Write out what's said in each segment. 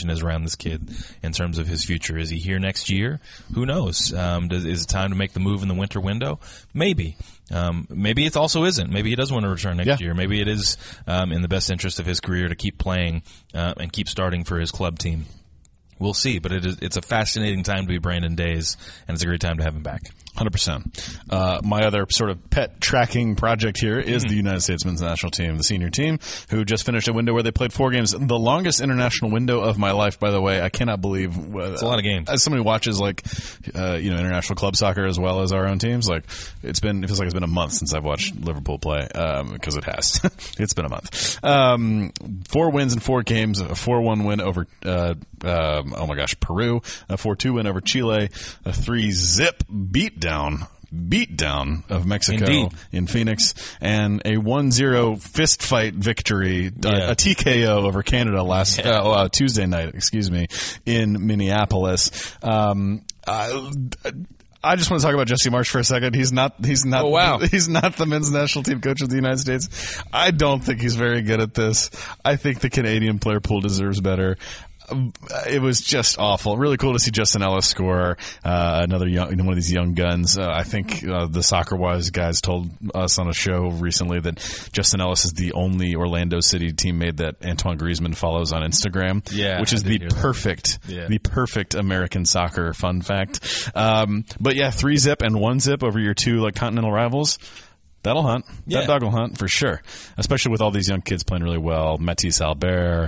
expectation is around this kid in terms of his future. Is he here next year? Who knows? Is it time to make the move in the winter window? Maybe. Maybe it also isn't. Maybe he does want to return next year. Maybe it is in the best interest of his career to keep playing and keep starting for his club team. We'll see, but it's a fascinating time to be Brandon Days, and it's a great time to have him back. 100%. My other sort of pet tracking project here is the United States men's national team, the senior team, who just finished a window where they played 4 games. The longest international window of my life, by the way. I cannot believe it's a lot of games. As somebody who watches international club soccer as well as our own teams, it feels like it's been a month since I've watched Liverpool play, because it has. It's been a month. 4 wins in 4 games, a 4-1 win over Peru, a 4-2 win over Chile, a 3-zip beatdown of Mexico in Phoenix, and a 1-0 fist fight victory, a TKO over Canada last Tuesday night, in Minneapolis. I just want to talk about Jesse Marsch for a second. He's not he's not the men's national team coach of the United States. I don't think he's very good at this. I think the Canadian player pool deserves better. It was just awful. Really cool to see Justin Ellis score another one of these young guns. I think the Soccer Wise guys told us on a show recently that Justin Ellis is the only Orlando City teammate that Antoine Griezmann follows on Instagram, which is the perfect American soccer fun fact. But 3-zip and 1-zip over your 2 continental rivals. That'll hunt. Yeah. That dog will hunt for sure, especially with all these young kids playing really well. Matisse Albert,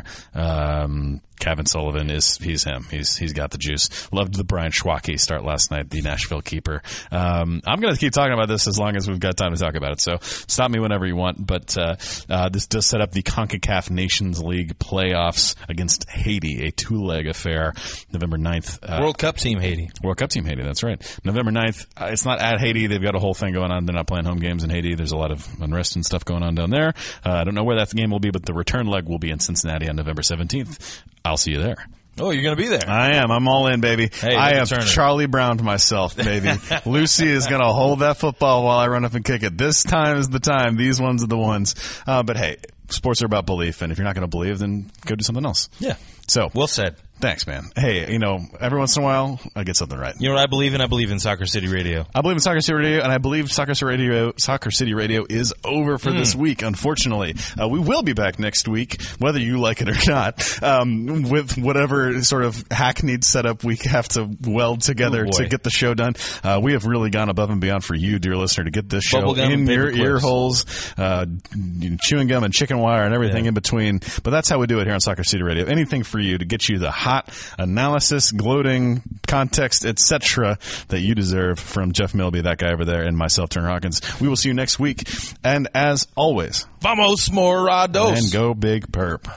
Kevin Sullivan he's him. He's got the juice. Loved the Brian Schwacke start last night, the Nashville keeper. I'm going to keep talking about this as long as we've got time to talk about it. So stop me whenever you want. But this does set up the CONCACAF Nations League playoffs against Haiti, a 2-leg affair, November 9th. World Cup team Haiti. World Cup team Haiti. That's right. November 9th. It's not at Haiti. They've got a whole thing going on. They're not playing home games in Haiti. There's a lot of unrest and stuff going on down there. I don't know where that game will be, but the return leg will be in Cincinnati on November 17th. I'll see you there. Oh, you're going to be there. I am. I'm all in, baby. Hey, I have Charlie Browned myself, baby. Lucy is going to hold that football while I run up and kick it. This time is the time. These ones are the ones. But hey, sports are about belief, and if you're not going to believe, then go do something else. Yeah. So well said. Thanks, man. Hey, every once in a while, I get something right. You know what I believe in? I believe in Soccer City Radio. I believe in Soccer City Radio, and I believe Soccer City Radio is over for this week, unfortunately. We will be back next week, whether you like it or not, with whatever sort of hackneyed setup we have to weld together to get the show done. We have really gone above and beyond for you, dear listener, to get this show in your ear holes, chewing gum and chicken wire and everything in between. But that's how we do it here on Soccer City Radio. Anything for you to get you the hot analysis, gloating, context, etc. that you deserve from Jeff Milby, that guy over there, and myself, Turner Hawkins. We will see you next week. And as always, Vamos Morados. And go Big Perp.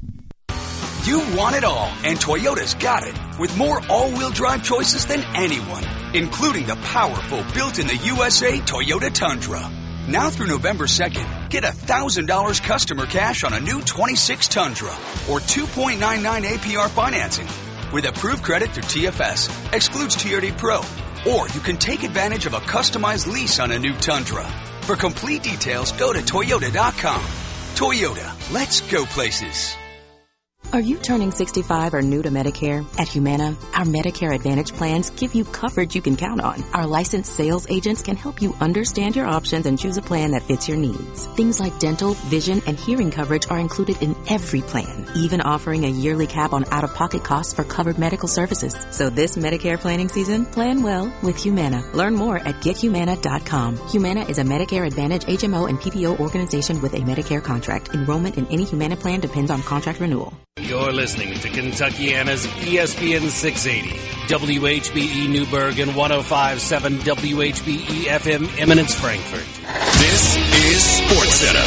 You want it all, and Toyota's got it. With more all-wheel drive choices than anyone, including the powerful built-in-the-USA Toyota Tundra. Now through November 2nd, get $1,000 customer cash on a new 26 Tundra or 2.99 APR financing with approved credit through TFS. Excludes TRD Pro. Or you can take advantage of a customized lease on a new Tundra. For complete details, go to Toyota.com. Toyota, let's go places. Are you turning 65 or new to Medicare? At Humana, our Medicare Advantage plans give you coverage you can count on. Our licensed sales agents can help you understand your options and choose a plan that fits your needs. Things like dental, vision, and hearing coverage are included in every plan, even offering a yearly cap on out-of-pocket costs for covered medical services. So this Medicare planning season, plan well with Humana. Learn more at GetHumana.com. Humana is a Medicare Advantage HMO and PPO organization with a Medicare contract. Enrollment in any Humana plan depends on contract renewal. You're listening to Kentuckiana's ESPN 680, WHBE Newburgh and 105.7 WHBE FM Eminence Frankfort. This is Sports Center.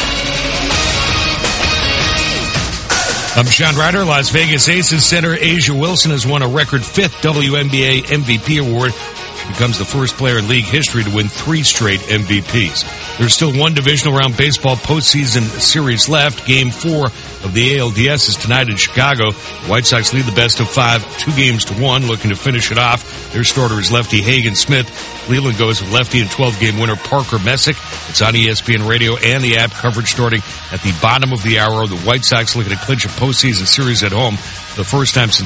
I'm Sean Ryder, Las Vegas Aces center Asia Wilson has won a record 5th WNBA MVP award. She becomes the first player in league history to win 3 straight MVPs. There's still one divisional round baseball postseason series left. Game 4 of the ALDS is tonight in Chicago. The White Sox lead the best of 5, 2-1, looking to finish it off. Their starter is lefty Hagen Smith. Cleveland goes with lefty and 12-game winner Parker Messick. It's on ESPN Radio and the app. Coverage starting at the bottom of the hour. The White Sox looking to clinch a postseason series at home for the first time since